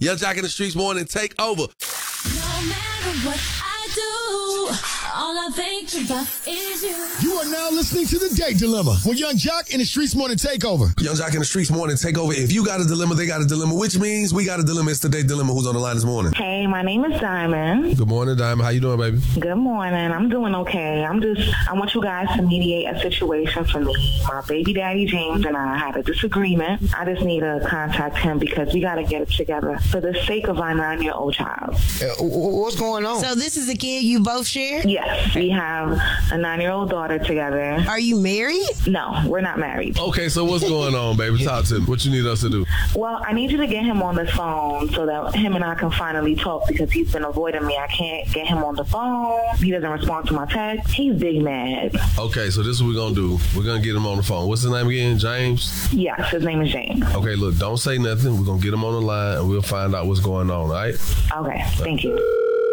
Young Jock in the Streets Morning Takeover. No matter what I do, all I think about is you. You are now listening to The Date Dilemma with Young Jock in the Streets Morning Takeover. Young Jock in the Streets Morning Takeover. If you got a dilemma, they got a dilemma, which means we got a dilemma. It's The Date Dilemma. Who's on the line this morning? Hey, my name is Diamond. Good morning, Diamond. How you doing, baby? Good morning. I'm doing okay. I want you guys to mediate a situation for me. My baby daddy, James, and I had a disagreement. I just need to contact him because we got to get it together for the sake of our 9-year-old child. What's going on? So this is a kid you both share? Yes, we have a 9-year-old daughter together. Are you married? No, we're not married. Okay, so what's going on, baby? Talk to me. What you need us to do? Well, I need you to get him on the phone so that him and I can finally talk because he's been avoiding me. I can't get him on the phone. He doesn't respond to my text. He's big mad. Okay, so this is what we're going to do. We're going to get him on the phone. What's his name again? James? Yes, his name is James. Okay, look, don't say nothing. We're going to get him on the line and we'll find out what's going on, all right? Okay, thank you.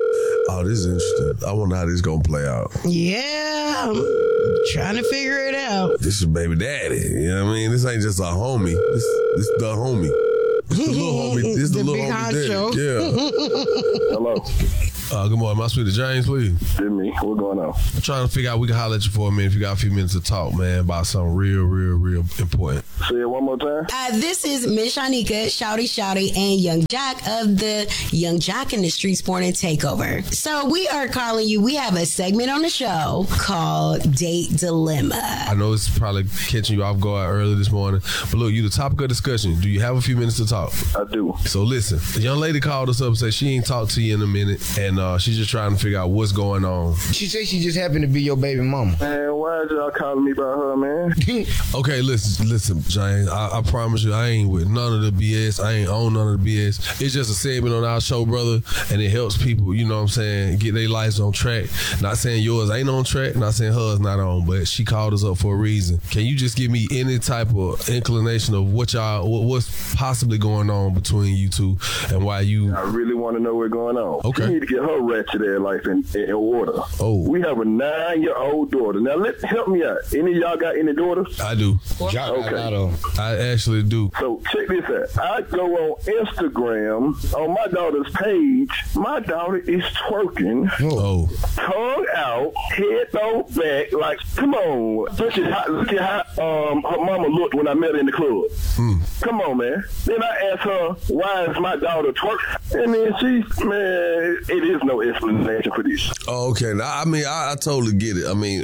Oh, this is interesting. I wonder how this is going to play out. Yeah, I'm trying to figure it out. This is baby daddy. You know what I mean? This ain't just a homie. This the homie. This the little homie. This the little big homie daddy. Yeah. Hello. Good morning. Am I speak to James, please? It's me. What's going on? I'm trying to figure out, we can holler at you for a minute if you got a few minutes to talk, man, about something real important. Say it one more time. This is Miss Shanika, Shouty, and Young Jock of the Young Jock in the Streets Morning Takeover. So we are calling you. We have a segment on the show called Date Dilemma. I know it's probably catching you off guard early this morning, but look, you the topic of discussion. Do you have a few minutes to talk? I do. So listen, the young lady called us up and said she ain't talked to you in a minute, and she's just trying to figure out what's going on. She said she just happened to be your baby mama. Man, why is y'all calling me about her, man? Okay, listen, James, I promise you, I ain't with none of the BS. I ain't on none of the BS. It's just a segment on our show, brother, and it helps people, you know what I'm saying, get their lives on track. Not saying yours ain't on track, not saying hers not on, but she called us up for a reason. Can you just give me any type of inclination of what's possibly going on between you two and why you... I really want to know what's going on. Okay. She need to get her ratchet ass life in order. Oh. We have a 9-year-old daughter. Now, help me out. Any of y'all got any daughters? I do. Okay. I actually do. So check this out. I go on Instagram on my daughter's page. My daughter is twerking. Oh. Tongue out, head thrown back. Like, come on. Look at how her mama looked when I met her in the club. Come on, man. Then I asked her, why is my daughter twerking? And then it is no explanation for this. Oh, okay. Now, I mean, I totally get it. I mean,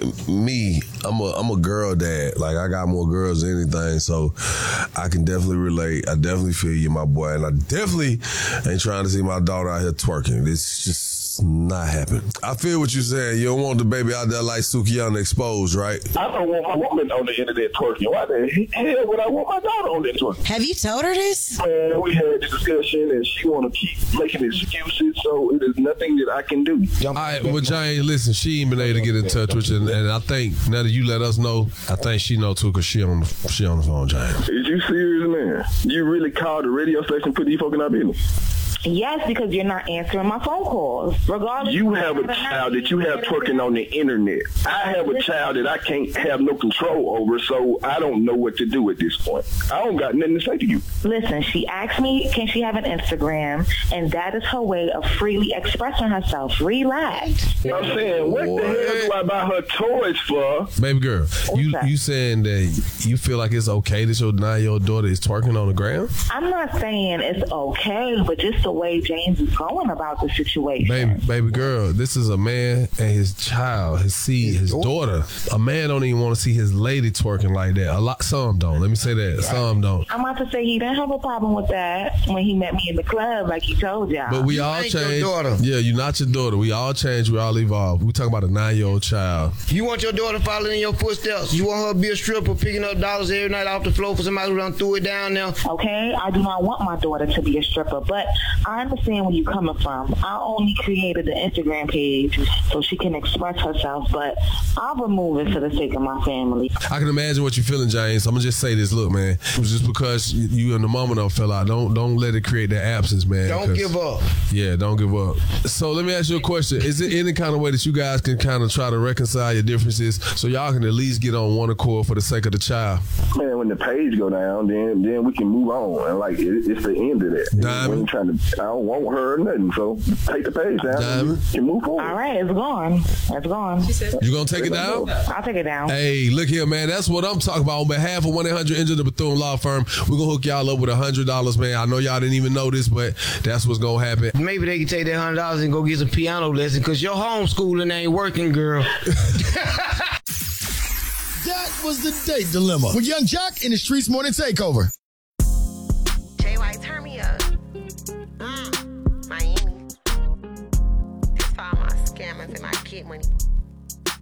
I'm a girl dad. Like, I got more girls than anything, so I can definitely relate. I definitely feel you, my boy, and I definitely ain't trying to see my daughter out here twerking. It's just not happening. I feel what you're saying. You don't want the baby out there like Sukiyama exposed, right? I don't want my woman on the internet twerking. Why the hell would I want my daughter on there twerking? Have you told her this? Man, we had the discussion, and she want to keep making excuses, so it is nothing that I can do. All right, well, Jane, listen, she ain't been able to get in touch with you, and I think now that you let us know, I think she know too, because she on the phone, Jane. Is you serious, man? You really called the radio station and put these folk in our business? Yes, because you're not answering my phone calls. Regardless, you have a child that you have twerking on the internet. I have a child that I can't have no control over, so I don't know what to do at this point. I don't got nothing to say to you. Listen, she asked me, can she have an Instagram? And that is her way of freely expressing herself. Relax. I'm saying, what the hell do I buy her toys for? Baby girl, you saying that you feel like it's okay that your 9-year-old daughter is twerking on the ground? I'm not saying it's okay, but just the way James is going about the situation. Baby girl, this is a man and his child, his seed, his daughter. A man don't even want to see his lady twerking like that. Some don't. Let me say that. Some don't. I'm about to say he didn't have a problem with that when he met me in the club, like he told y'all. But we all change. Yeah, you're not your daughter. We all change. We all evolve. We talking about a 9-year-old child. You want your daughter following in your footsteps? You want her to be a stripper, picking up dollars every night off the floor for somebody who done threw it down there? Okay, I do not want my daughter to be a stripper, but I understand where you're coming from. I only created the Instagram page so she can express herself, but I'll remove it for the sake of my family. I can imagine what you're feeling, James. I'm gonna just say this. Look, man, it was just because you and the mama don't fell out. Don't let it create that absence, man. Don't give up. Yeah, don't give up. So let me ask you a question. Is there any kind of way that you guys can kind of try to reconcile your differences so y'all can at least get on one accord for the sake of the child? Man, when the page go down, then we can move on. And like it's the end of that. Diamond, we ain't trying to I don't want her or nothing. So take the page down Diamond. and move forward. All right, it's gone. It's gone. You gonna take it down? I'll take it down. Hey, look here, man. That's what I'm talking about. On behalf of 1-800 Enter the Bethune Law Firm, we're gonna hook y'all up with $100, man. I know y'all didn't even know this, but that's what's gonna happen. Maybe they can take that $100 and go get some piano lessons because your homeschooling ain't working, girl. That was the Date Dilemma with Young Jock in the Streets Morning Takeover. JY, turn me up. Miami. This for all my scammers and my kid money.